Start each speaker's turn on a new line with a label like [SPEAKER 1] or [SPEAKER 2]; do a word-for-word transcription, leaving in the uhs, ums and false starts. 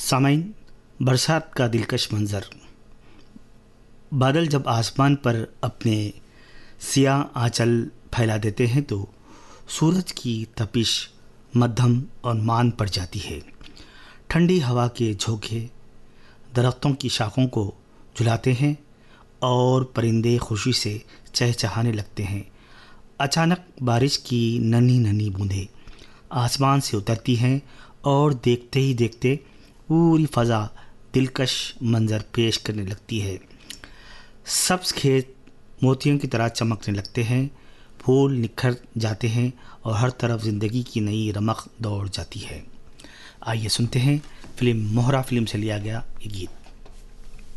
[SPEAKER 1] सामाइन, बरसात का दिलकश मंजर। बादल जब आसमान पर अपने सियाह आंचल फैला देते हैं तो सूरज की तपिश मध्यम और मान पड़ जाती है। ठंडी हवा के झोंके दरख्तों की शाखों को झुलाते हैं और परिंदे खुशी से चहचहाने लगते हैं। अचानक बारिश की नन्ही नन्ही बूंदें आसमान से उतरती हैं और देखते ही देखते पूरी फ़ज़ा दिलकश मंजर पेश करने लगती है। सब्ज़ खेत मोतियों की तरह चमकने लगते हैं, फूल निखर जाते हैं और हर तरफ ज़िंदगी की नई रमक दौड़ जाती है। आइए सुनते हैं फिल्म मोहरा फिल्म से लिया गया ये गीत।